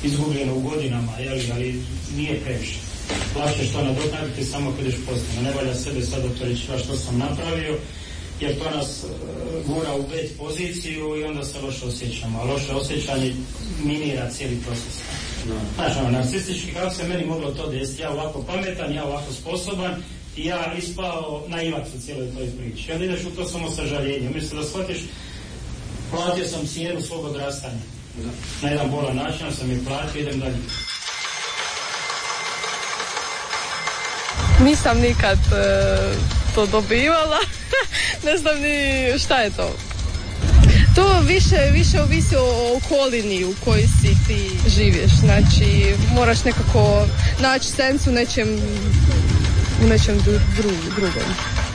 izgubljeno u godinama, ali nije previše. Lakše što nadoknaditi samo kad ješ posljedno. Ne valja sebe sad opterećivati što sam napravio, jer to nas gura u bed poziciju i onda se loše osjećamo. A loše osjećanje minira cijeli proces. Znači, narcistički, kako se meni moglo to desiti? Ja ovako pametan, ja ovako sposoban i ja ispao naivac u cijeloj toj priči. Onda ideš u to samo sažaljenje. Umjesto da shvatiš, platio sam cijenu svog odrastanja. Na jedan bolan način sam je platio, idem dalje. Nisam nikad to dobivala, ne znam ni šta je to. To više ovisi o okolini u kojoj si ti živiš, znači moraš nekako naći sens u nečem drugom.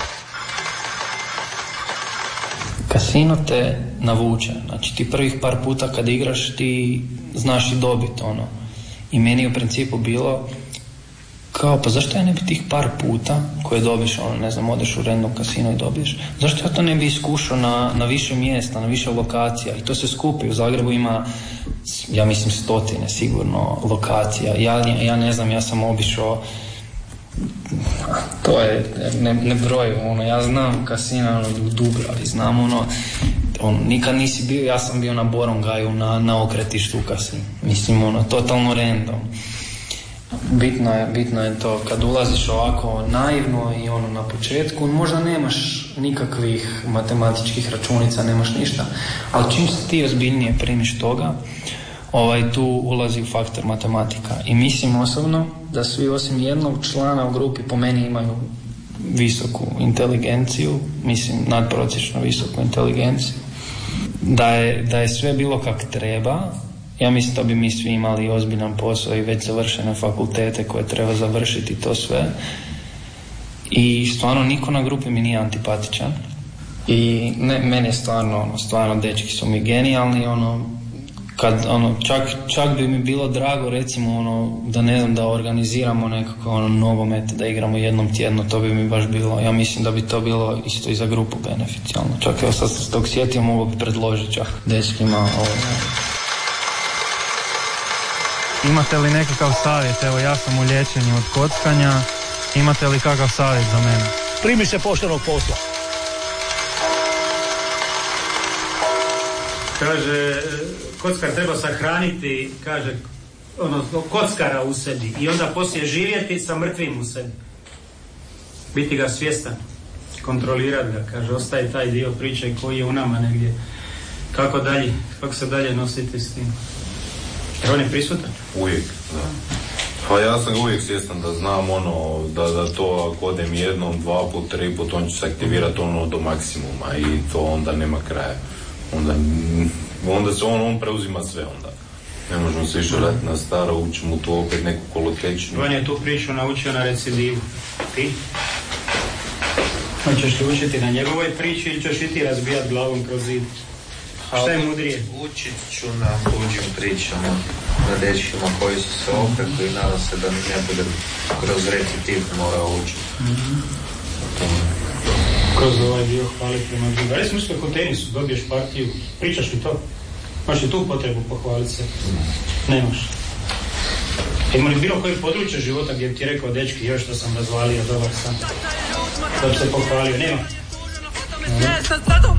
Kasino te navuče, znači ti prvih par puta kad igraš ti znaš i dobit ono. I meni je u principu bilo kao, pa zašto ja ne bi tih par puta koje dobiš, ono, ne znam, odeš u random kasino i dobiješ, zašto ja to ne bi iskušao na više mjesta, na više lokacija, i to se skupi. U Zagrebu ima, ja mislim, 100 sigurno lokacija. Ja ne znam, ja sam obišao, to je ne broju, ono, ja znam kasina u Dubravi, znam ono, nikad nisi bio, ja sam bio na Borongaju na okretištu u kasinu, mislim, ono, totalno random. Bitno je to, kad ulaziš ovako naivno i ono na početku, možda nemaš nikakvih matematičkih računica, nemaš ništa, ali čim se ti ozbiljnije primiš toga, tu ulazi u faktor matematika. I mislim osobno da svi osim jednog člana u grupi po meni imaju visoku inteligenciju, mislim nadprosječno visoku inteligenciju, da je sve bilo kak treba. Ja mislim da bi mi svi imali ozbiljan posao i već završene fakultete koje treba završiti, to sve. I stvarno niko na grupi mi nije antipatičan. I meni je stvarno dečki su mi genijalni, kad čak bi mi bilo drago recimo da ne znam, da organiziramo nekako nogomet, da igramo jednom tjedno, to bi mi baš bilo, ja mislim da bi to bilo isto i za grupu beneficijalno. Čak evo sad se tog sjetio, mogu bi predložiti čak dečkima Imate li nekakav savjet? Evo, ja sam u liječenju od kockanja. Imate li kakav savjet za mene? Primi se poštenog posla. Kaže, kockar treba sahraniti, kaže, kockara u sebi i onda poslije živjeti sa mrtvim u sebi. Biti ga svjestan, kontrolirati ga, kaže, ostaje taj dio priče koji je u nama negdje. Kako se dalje nositi s tim? Jer on je prisutan? Uvijek, da. Pa ja sam uvijek svjestan da znam da to ako odem jednom, 2 put, 3 put, on će se aktivirati do maksimuma i to onda nema kraja. Onda se on preuzima sve onda. Ne možemo se više raditi na staro, učimo tu opet neku kolotečnu. On je tu priču naučio na recidivu. Ti? Hoćeš li učiti na njegovoj priči ili ćeš i ti razbijati glavom kroz zid? Šta je mudrije? Učit ću na tuđim pričama, na dečkima koji su se opekli i nadam se da ne budem kroz recitiv morao učiti. Kroz ovaj dio hvaliti prema druga. Ali sam mislio kod tenisu, dobiješ partiju, pričaš li to? Imaš li tu potrebu pohvaliti se? Nemaš. Ima li bilo koje područje života gdje ti je rekao, dečki, još što sam razvalio, dobar sam. Da bi se pohvalio, nema.